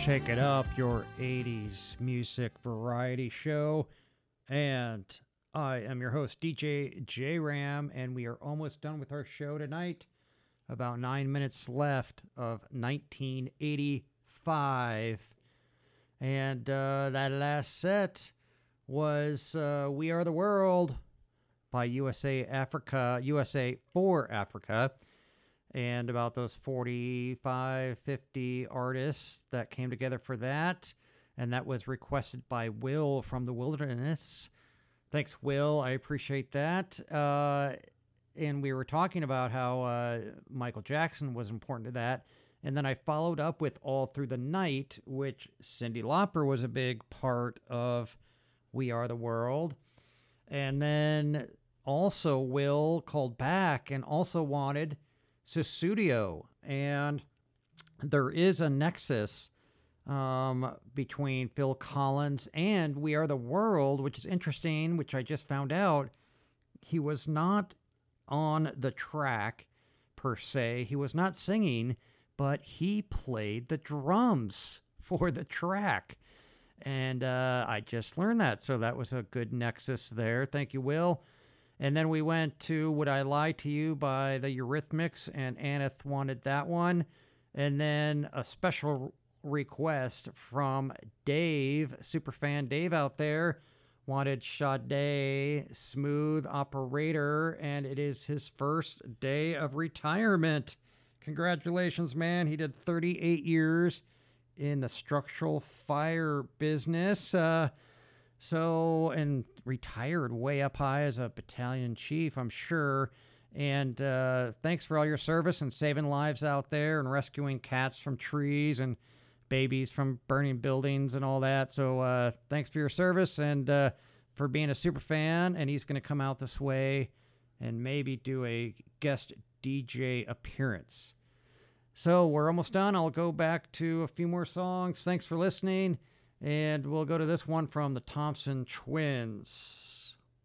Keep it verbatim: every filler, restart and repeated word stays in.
Shake It Up, your eighties music variety show. And I am your host, D J J Ram, and we are almost done with our show tonight. About nine minutes left of nineteen eighty-five. And uh, that last set was uh, We Are the World by U S A Africa, U S A for Africa. And about those forty-five, fifty artists that came together for that. And that was requested by Will from the Wilderness. Thanks, Will. I appreciate that. Uh, and we were talking about how uh, Michael Jackson was important to that. And then I followed up with All Through the Night, which Cyndi Lauper was a big part of We Are the World. And then also Will called back and also wanted Sussudio, and there is a nexus um, between Phil Collins and We Are the World, which is interesting, which I just found out. He was not on the track, per se. He was not singing, but he played the drums for the track. And uh, I just learned that, so that was a good nexus there. Thank you, Will. And then we went to Would I Lie to You by the Eurythmics, and Aneth wanted that one. And then a special request from Dave, superfan Dave out there, wanted Sade, Smooth Operator, and it is his first day of retirement. Congratulations, man. He did thirty-eight years in the structural fire business. Uh, So, and retired way up high as a battalion chief, I'm sure. And uh, thanks for all your service and saving lives out there and rescuing cats from trees and babies from burning buildings and all that. So uh, thanks for your service and uh, for being a super fan. And he's going to come out this way and maybe do a guest D J appearance. So we're almost done. I'll go back to a few more songs. Thanks for listening. And we'll go to this one from the Thompson Twins.